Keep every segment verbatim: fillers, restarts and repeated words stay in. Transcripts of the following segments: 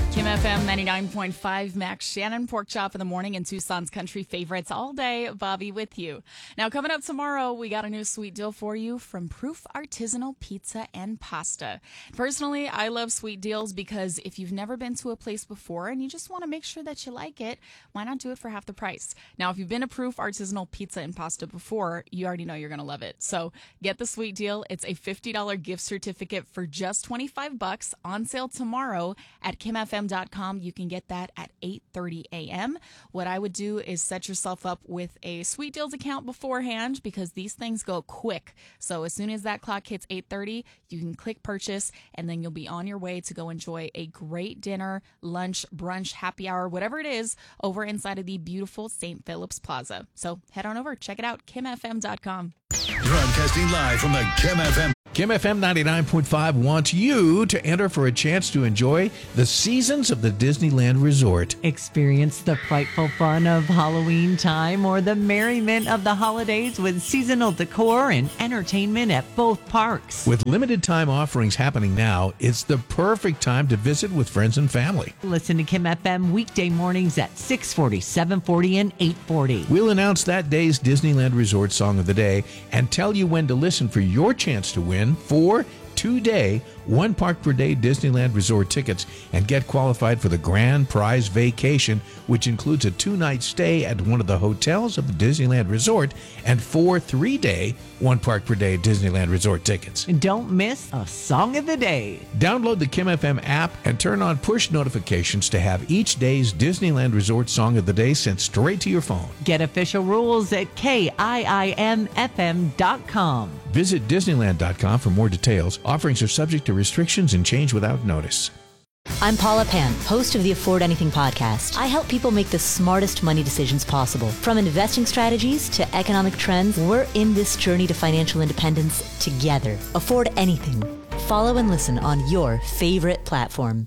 Kim F M ninety-nine point five, Max Shannon, Pork Chop in the morning, and Tucson's country favorites all day. Bobby with you. Now, coming up tomorrow, we got a new sweet deal for you from Proof Artisanal Pizza and Pasta. Personally, I love sweet deals because if you've never been to a place before and you just want to make sure that you like it, why not do it for half the price? Now, if you've been to Proof Artisanal Pizza and Pasta before, you already know you're going to love it. So get the sweet deal. It's a fifty dollars gift certificate for just twenty-five bucks on sale tomorrow at kim f m dot com. You can get that at eight thirty a.m. What I would do is set yourself up with a Sweet Deals account beforehand because these things go quick. So as soon as that clock hits eight thirty, you can click purchase and then you'll be on your way to go enjoy a great dinner, lunch, brunch, happy hour, whatever it is, over inside of the beautiful Saint Philip's Plaza. So head on over, check it out, kim f m dot com. Broadcasting live from the Kim F M. Kim F M ninety-nine point five wants you to enter for a chance to enjoy the seasons of the Disneyland Resort. Experience the frightful fun of Halloween time or the merriment of the holidays with seasonal decor and entertainment at both parks. With limited time offerings happening now, it's the perfect time to visit with friends and family. Listen to Kim F M weekday mornings at six forty, seven forty, and eight forty. We'll announce that day's Disneyland Resort Song of the Day and tell you when to listen for your chance to win four two-day, one park per day Disneyland Resort tickets and get qualified for the grand prize vacation, which includes a two-night stay at one of the hotels of the Disneyland Resort and four three-day, one park per day Disneyland Resort tickets. And don't miss a Song of the Day. Download the Kim F M app and turn on push notifications to have each day's Disneyland Resort Song of the Day sent straight to your phone. Get official rules at K I I M F M dot com. Visit Disneyland dot com for more details. Offerings are subject to restrictions and change without notice. I'm Paula Pan, host of the Afford Anything podcast. I help people make the smartest money decisions possible. From investing strategies to economic trends, we're in this journey to financial independence together. Afford Anything. Follow and listen on your favorite platform.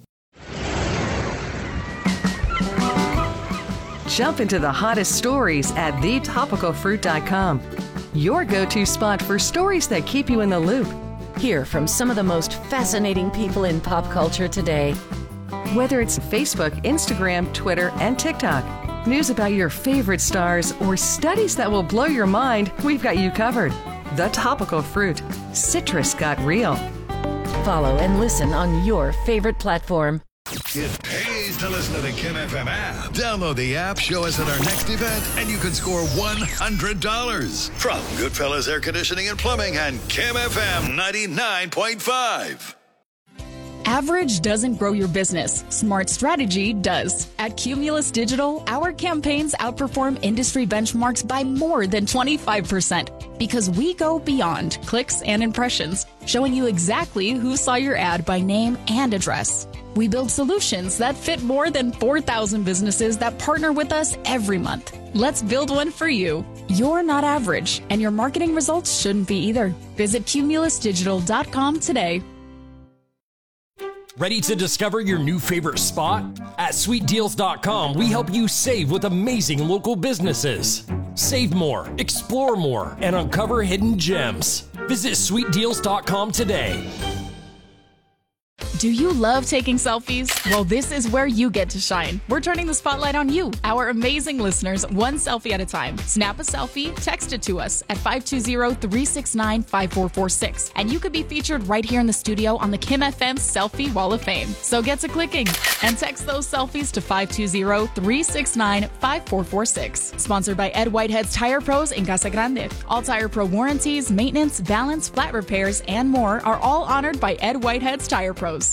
Jump into the hottest stories at the topical fruit dot com. Your go-to spot for stories that keep you in the loop. Hear from some of the most fascinating people in pop culture today. Whether it's Facebook, Instagram, Twitter, and TikTok, news about your favorite stars, or studies that will blow your mind, we've got you covered. The Topical Fruit. Citrus got real. Follow and listen on your favorite platform. It pays to listen to the Kim F M app. Download the app, show us at our next event, and you can score one hundred dollars. From Goodfellas Air Conditioning and Plumbing and Kim F M ninety-nine point five. Average doesn't grow your business. Smart strategy does. At Cumulus Digital, our campaigns outperform industry benchmarks by more than twenty-five percent because we go beyond clicks and impressions, showing you exactly who saw your ad by name and address. We build solutions that fit more than four thousand businesses that partner with us every month. Let's build one for you. You're not average, and your marketing results shouldn't be either. Visit cumulus digital dot com today. Ready to discover your new favorite spot? At sweet deals dot com, we help you save with amazing local businesses. Save more, explore more, and uncover hidden gems. Visit sweet deals dot com today. Do you love taking selfies? Well, this is where you get to shine. We're turning the spotlight on you, our amazing listeners, one selfie at a time. Snap a selfie, text it to us at five two zero, three six nine, five four four six, and you could be featured right here in the studio on the Kim F M Selfie Wall of Fame. So get to clicking and text those selfies to five two zero, three six nine, five four four six. Sponsored by Ed Whitehead's Tire Pros in Casa Grande. All Tire Pro warranties, maintenance, balance, flat repairs, and more are all honored by Ed Whitehead's Tire Pros.